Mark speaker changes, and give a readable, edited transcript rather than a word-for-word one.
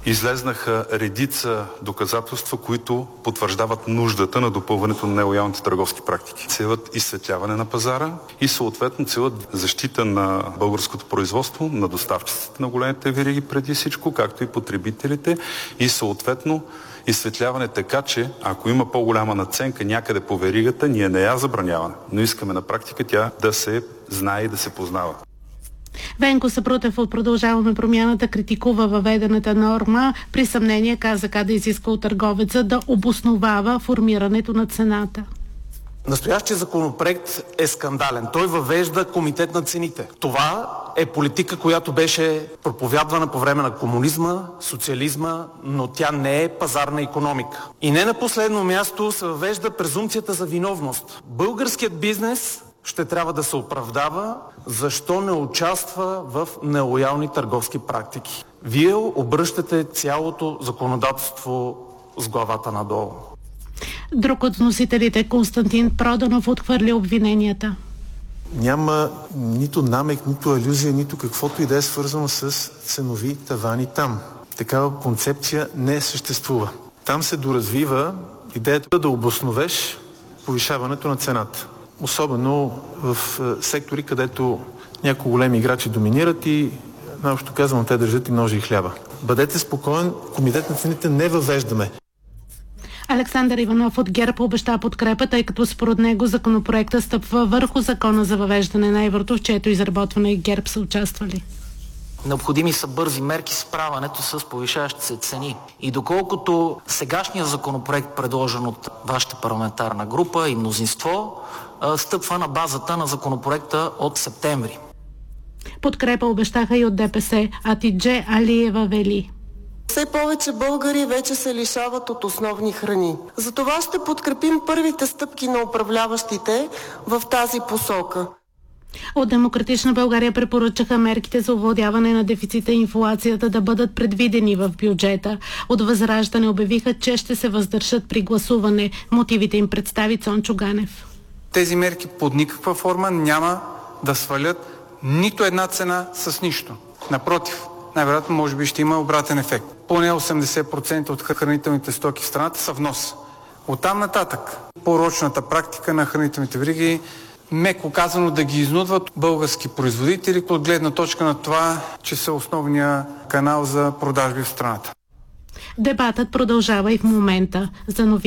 Speaker 1: Излезнаха редица доказателства, които потвърждават нуждата на допълването на нелоялните търговски практики. Целят изсветляване на пазара и съответно целят защита на българското производство, на доставчиците на големите вериги преди всичко, както и потребителите и съответно изсветляване така, че ако има по-голяма надценка някъде по веригата, ние не я забраняваме, но искаме на практика тя да се знае и да се познава.
Speaker 2: Венко Сабрутев от Продължаваме промяната критикува въведената норма. При съмнение КЗК да изисква от търговеца да обосновава формирането на цената.
Speaker 3: Настоящия законопроект е скандален. Той въвежда комитет на цените. Това е политика, която беше проповядвана по време на комунизма, социализма, но тя не е пазарна икономика. И не на последно място се въвежда презумпцията за виновност. Българският бизнес ще трябва да се оправдава защо не участва в нелоялни търговски практики. Вие обръщате цялото законодателство с главата надолу.
Speaker 2: Друг от вносителите, Константин Проданов, отхвърли обвиненията.
Speaker 4: Няма нито намек, нито алюзия, нито каквото и да е свързано с ценови тавани там. Такава концепция не съществува. Там се доразвива идеята да обосновеш повишаването на цената. Особено в сектори, където някои големи играчи доминират и, най-общо казано, те държат и ножи и хляба. Бъдете спокоен, комитет на цените не въвеждаме.
Speaker 2: Александър Иванов от ГЕРБ обеща подкрепа, тъй като според него законопроекта стъпва върху закона за въвеждане на еврото, в чието изработване ГЕРБ са участвали.
Speaker 5: Необходими са бързи мерки с справянето с повишаващите се цени. И доколкото сегашният законопроект, предложен от вашата парламентарна група и мнозинство, стъпва на базата на законопроекта от септември.
Speaker 2: Подкрепа обещаха и от ДПС. Атидже Алиева вели:
Speaker 6: все повече българи вече се лишават от основни храни. Затова ще подкрепим първите стъпки на управляващите в тази посока.
Speaker 2: От Демократична България препоръчаха мерките за овладяване на дефицита и инфлацията да бъдат предвидени в бюджета. От Възраждане обявиха, че ще се въздържат при гласуване. Мотивите им представи Цончо Ганев.
Speaker 7: Тези мерки под никаква форма няма да свалят нито една цена с нищо. Напротив, най-вероятно може би ще има обратен ефект. Поне 80% от хранителните стоки в страната са внос. Оттам нататък порочната практика на хранителните вериги, меко казано, да ги изнудват български производители от гледна точка на това, че са основния канал за продажби в страната.
Speaker 2: Дебатът продължава и в момента. За